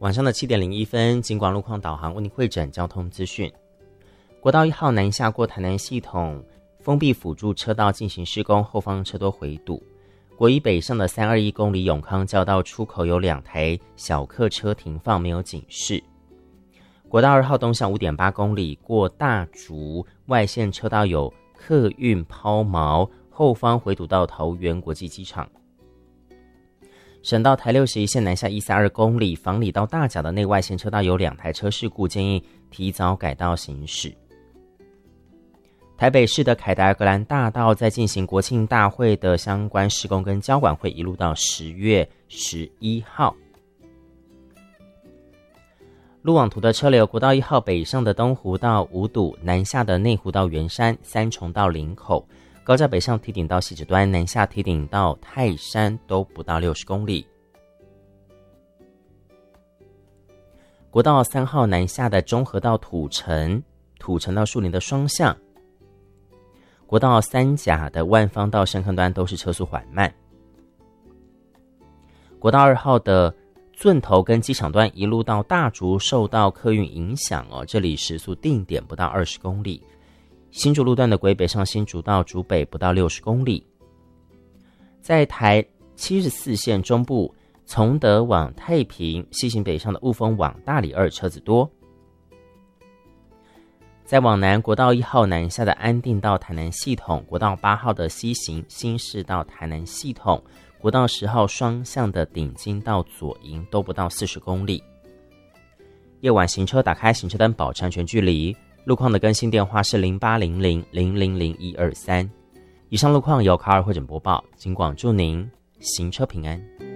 晚上的7点01分，警广路况导航为您汇整交通资讯。国道1号南下过台南系统封闭辅助车道进行施工，后方车多回堵。国一北上的321公里永康交道出口有2台小客车停放，没有警示。国道2号东向 5.8 公里过大竹外线车道有客运抛锚，后方回堵到桃园国际机场。省道台61线南下132公里房里到大甲的内外线车道有2台车事故，建议提早改道行驶。台北市的凯达格兰大道在进行国庆大会的相关施工跟交管会，一路到10月11号。路网图的车流，国道1号北上的东湖到五堵，南下的内湖到圆山、三重到林口，高架北上堤顶到汐止端，南下堤顶到泰山都不到60公里。国道3号南下的中和到土城，土城到树林的双向。国道3甲的万芳到深坑端都是车速缓慢。国道2号的圳头跟机场端一路到大竹受到客运影响这里时速定点不到20公里。新竹路段的轨北上新竹到竹北不到60公里。在台74线中部从德往太平西行北上的雾峰往大里2车子多。再往南，国道1号南下的安定到台南系统，国道8号的西行新市到台南系统，国道10号双向的顶金到左营都不到40公里。夜晚行车打开行车灯，保持安全距离。路况的更新电话是0800000123。以上路况由卡尔会诊播报，警广祝您行车平安。